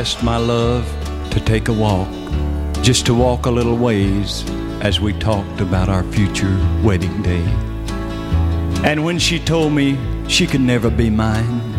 asked my love to take a walk, just to walk a little ways as we talked about our future wedding day. And when she told me she could never be mine,